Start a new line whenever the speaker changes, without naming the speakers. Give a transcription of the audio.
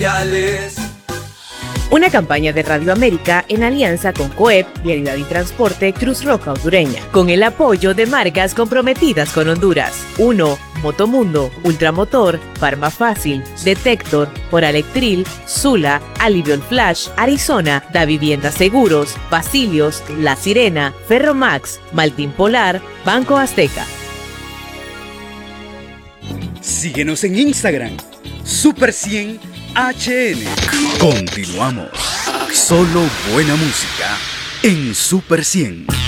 Una campaña de Radio América en alianza con COEP, Vialidad y Transporte Cruz Roja Hondureña, con el apoyo de marcas comprometidas con Honduras. 1. Motomundo, Ultramotor, Farmafácil, Detector, Oralectril, Sula, Aliviol Flash, Arizona, Da Vivienda Seguros, Basilios, La Sirena, Ferromax, Maltín Polar, Banco Azteca.
Síguenos en Instagram, Super 100 HN. Continuamos. Solo buena música en Super 100.